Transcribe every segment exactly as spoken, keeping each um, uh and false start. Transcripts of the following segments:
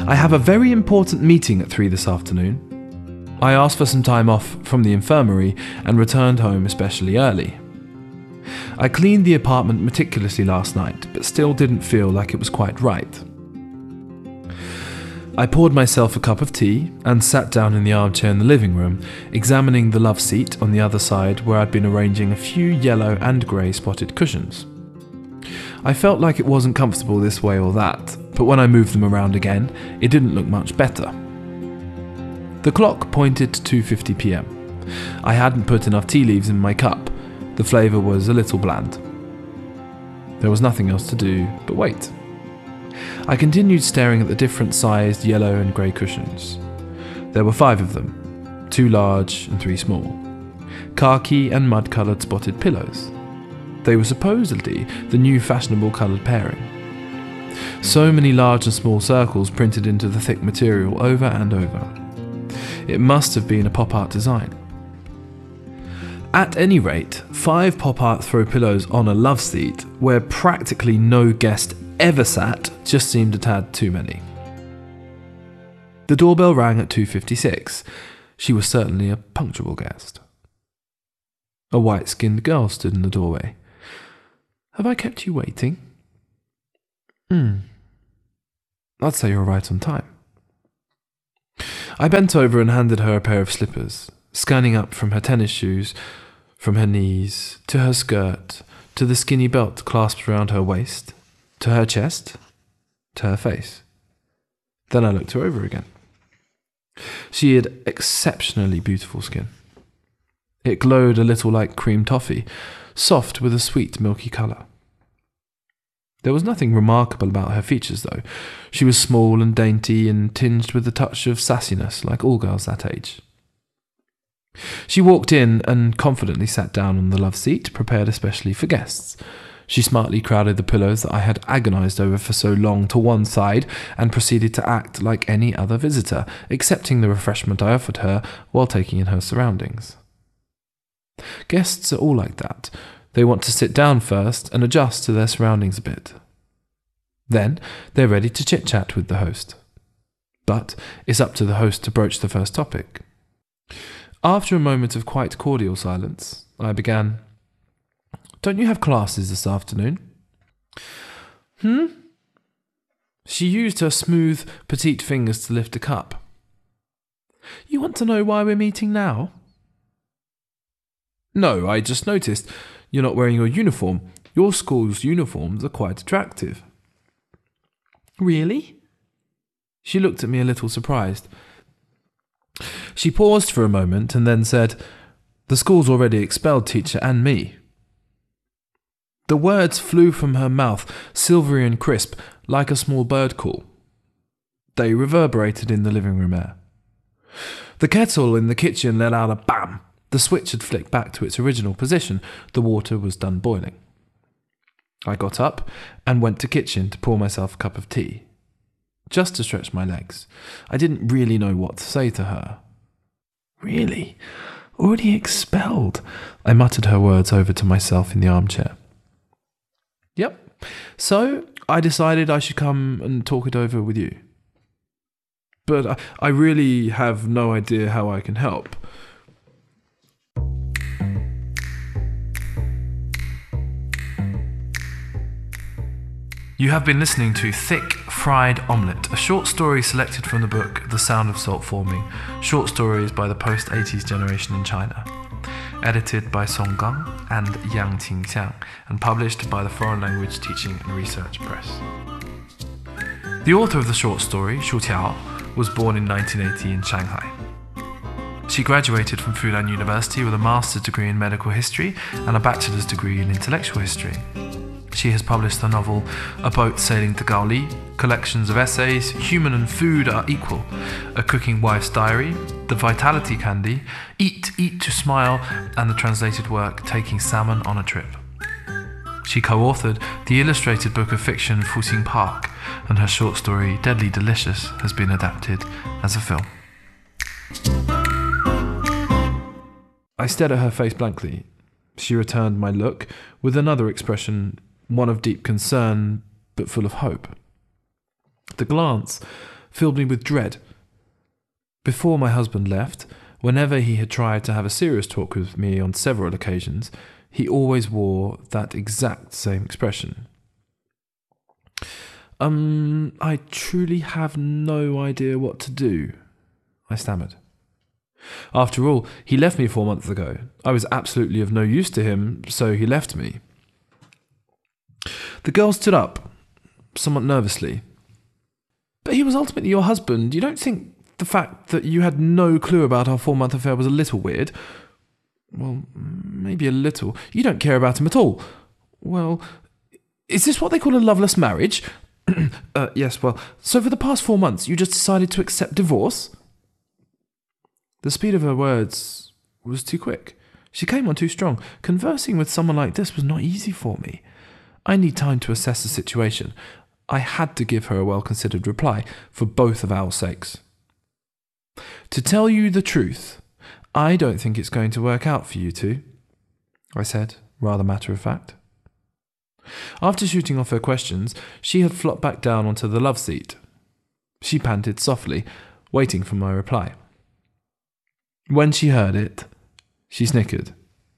I have a very important meeting at three this afternoon. I asked for some time off from the infirmary and returned home especially early. I cleaned the apartment meticulously last night, but still didn't feel like it was quite right. I poured myself a cup of tea and sat down in the armchair in the living room, examining the love seat on the other side where I'd been arranging a few yellow and grey spotted cushions. I felt like it wasn't comfortable this way or that, but when I moved them around again, it didn't look much better. The clock pointed to two fifty p m. I hadn't put enough tea leaves in my cup. The flavour was a little bland. There was nothing else to do but wait. I continued staring at the different sized yellow and grey cushions. There were five of them, two large and three small, khaki and mud-coloured spotted pillows. They were supposedly the new fashionable coloured pairing. So many large and small circles printed into the thick material over and over. It must have been a pop art design. At any rate, five pop art throw pillows on a love seat where practically no guest ever sat just seemed a tad too many. The doorbell rang at two fifty-six. She was certainly a punctual guest. A white-skinned girl stood in the doorway. "Have I kept you waiting?" Hmm. I'd say you're right on time. I bent over and handed her a pair of slippers, scanning up from her tennis shoes, from her knees, to her skirt, to the skinny belt clasped around her waist, to her chest, to her face. Then I looked her over again. She had exceptionally beautiful skin. It glowed a little like cream toffee, soft with a sweet milky colour. There was nothing remarkable about her features, though. She was small and dainty and tinged with a touch of sassiness, like all girls that age. She walked in and confidently sat down on the love seat, prepared especially for guests. She smartly crowded the pillows that I had agonised over for so long to one side and proceeded to act like any other visitor, accepting the refreshment I offered her while taking in her surroundings. Guests are all like that. They want to sit down first and adjust to their surroundings a bit. Then they're ready to chit-chat with the host. But it's up to the host to broach the first topic. After a moment of quite cordial silence, I began, "Don't you have classes this afternoon?" Hmm? She used her smooth, petite fingers to lift a cup. "You want to know why we're meeting now?" "No, I just noticed you're not wearing your uniform. Your school's uniforms are quite attractive." "Really?" She looked at me a little surprised. She paused for a moment and then said, "The school's already expelled teacher and me." The words flew from her mouth, silvery and crisp, like a small bird call. They reverberated in the living room air. The kettle in the kitchen let out a bam. The switch had flicked back to its original position. The water was done boiling. I got up and went to kitchen to pour myself a cup of tea. Just to stretch my legs. I didn't really know what to say to her. "Really? Already expelled?" I muttered her words over to myself in the armchair. "Yep. So I decided I should come and talk it over with you. But I, I really have no idea how I can help." You have been listening to Thick Fried Omelette, a short story selected from the book The Sound of Salt Forming, short stories by the post-eighties generation in China. Edited by Song Gang and Yang Qingxiang, and published by the Foreign Language Teaching and Research Press. The author of the short story, Shu Tiao, was born in nineteen eighty in Shanghai. She graduated from Fudan University with a master's degree in medical history and a bachelor's degree in intellectual history. She has published the novel A Boat Sailing to Gaoli, collections of essays, Human and Food Are Equal, A Cooking Wife's Diary, The Vitality Candy, Eat, Eat to Smile, and the translated work Taking Salmon on a Trip. She co-authored the illustrated book of fiction Fuxing Park, and her short story Deadly Delicious has been adapted as a film. I stared at her face blankly. She returned my look with another expression, one of deep concern, but full of hope. The glance filled me with dread. Before my husband left, whenever he had tried to have a serious talk with me on several occasions, he always wore that exact same expression. Um, I truly have no idea what to do, I stammered. After all, he left me four months ago. I was absolutely of no use to him, so he left me. The girl stood up, somewhat nervously. But he was ultimately your husband. You don't think the fact that you had no clue about our four-month affair was a little weird? Well, maybe a little. You don't care about him at all. Well, is this what they call a loveless marriage? uh, yes, well, so for the past four months you just decided to accept divorce? The speed of her words was too quick. She came on too strong. Conversing with someone like this was not easy for me. I need time to assess the situation. I had to give her a well-considered reply, for both of our sakes. To tell you the truth, I don't think it's going to work out for you two, I said, rather matter-of-fact. After shooting off her questions, she had flopped back down onto the love seat. She panted softly, waiting for my reply. When she heard it, she snickered.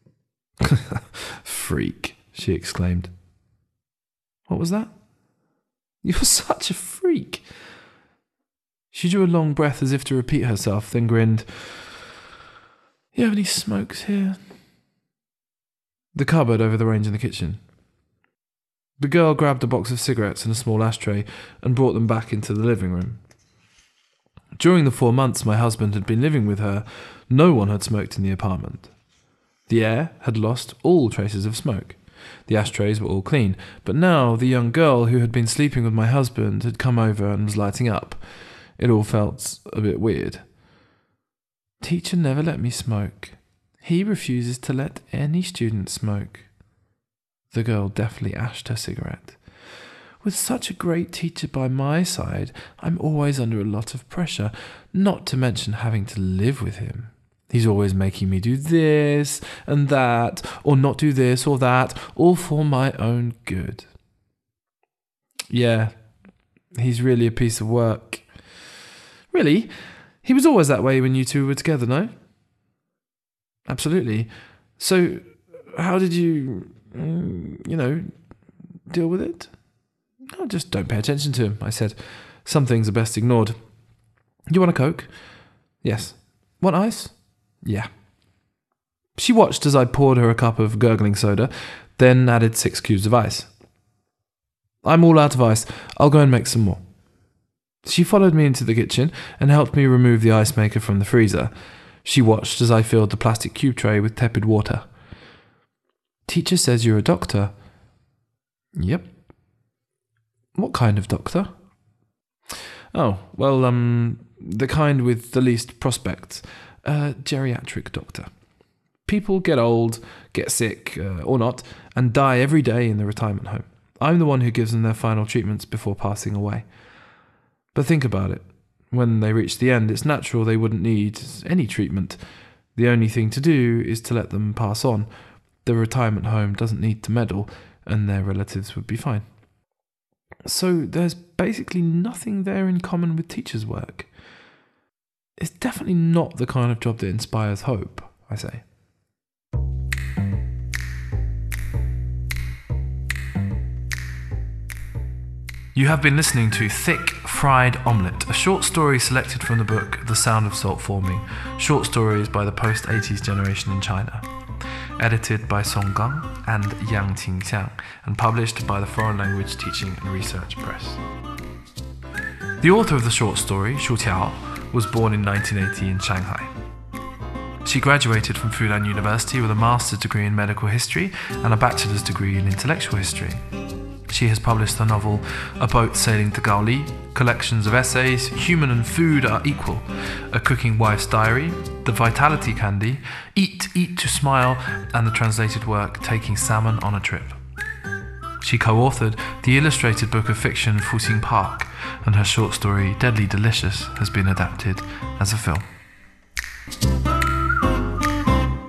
Freak, she exclaimed. What was that? You're such a freak. She drew a long breath as if to repeat herself, then grinned. You have any smokes here? The cupboard over the range in the kitchen. The girl grabbed a box of cigarettes and a small ashtray and brought them back into the living room. During the four months my husband had been living with her, no one had smoked in the apartment. The air had lost all traces of smoke. The ashtrays were all clean, but now the young girl who had been sleeping with my husband had come over and was lighting up. It all felt a bit weird. Teacher never let me smoke. He refuses to let any student smoke. The girl deftly ashed her cigarette. With such a great teacher by my side, I'm always under a lot of pressure, not to mention having to live with him. He's always making me do this and that, or not do this or that, all for my own good. Yeah, he's really a piece of work. Really? He was always that way when you two were together, no? Absolutely. So, how did you, you know, deal with it? Oh, just don't pay attention to him, I said. Some things are best ignored. You want a Coke? Yes. Want ice? Yeah. She watched as I poured her a cup of gurgling soda, then added six cubes of ice. I'm all out of ice. I'll go and make some more. She followed me into the kitchen and helped me remove the ice maker from the freezer. She watched as I filled the plastic cube tray with tepid water. Teacher says you're a doctor. Yep. What kind of doctor? Oh, well, um, the kind with the least prospects. A geriatric doctor. People get old, get sick, uh, or not, and die every day in the retirement home. I'm the one who gives them their final treatments before passing away. But think about it. When they reach the end, it's natural they wouldn't need any treatment. The only thing to do is to let them pass on. The retirement home doesn't need to meddle, and their relatives would be fine. So there's basically nothing there in common with teachers' work. It's definitely not the kind of job that inspires hope, I say. You have been listening to Thick Fried Omelette, a short story selected from the book The Sound of Salt Forming, short stories by the post-eighties generation in China. Edited by Song Gang and Yang Qingxiang, and published by the Foreign Language Teaching and Research Press. The author of the short story, Shu Tiao, was born in nineteen eighty in Shanghai. She graduated from Fudan University with a master's degree in medical history and a bachelor's degree in intellectual history. She has published the novel A Boat Sailing to Gaoli, collections of essays, Human and Food Are Equal, A Cooking Wife's Diary, The Vitality Candy, Eat, Eat to Smile, and the translated work Taking Salmon on a Trip. She co-authored the illustrated book of fiction Fuxing Park, and her short story Deadly Delicious has been adapted as a film.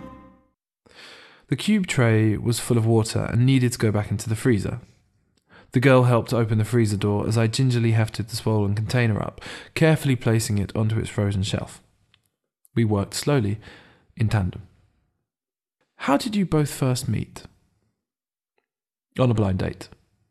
The cube tray was full of water and needed to go back into the freezer. The girl helped open the freezer door as I gingerly hefted the swollen container up, carefully placing it onto its frozen shelf. We worked slowly, in tandem. How did you both first meet? On a blind date.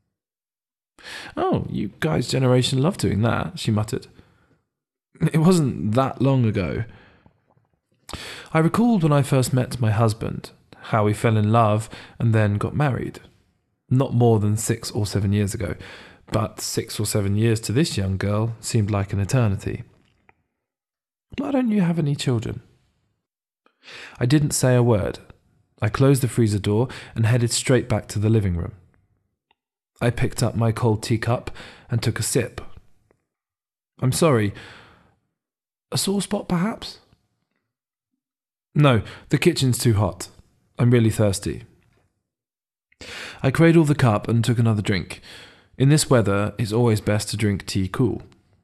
Oh, you guys' generation love doing that, she muttered. It wasn't that long ago. I recalled when I first met my husband, how we fell in love and then got married. Not more than six or seven years ago, but six or seven years to this young girl seemed like an eternity. Why don't you have any children? I didn't say a word. I closed the freezer door and headed straight back to the living room. I picked up my cold teacup and took a sip. I'm sorry. A sore spot, perhaps? No, the kitchen's too hot. I'm really thirsty. I cradled the cup and took another drink. In this weather, it's always best to drink tea cool.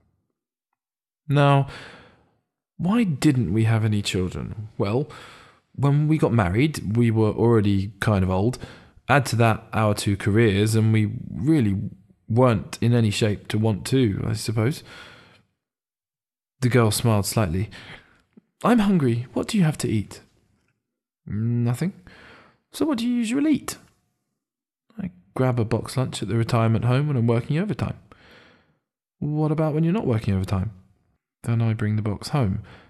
Now, why didn't we have any children? Well, when we got married, we were already kind of old. Add to that our two careers, and we really weren't in any shape to want to, I suppose. The girl smiled slightly. I'm hungry. What do you have to eat? Nothing. So what do you usually eat? I grab a box lunch at the retirement home when I'm working overtime. What about when you're not working overtime? Then I bring the box home.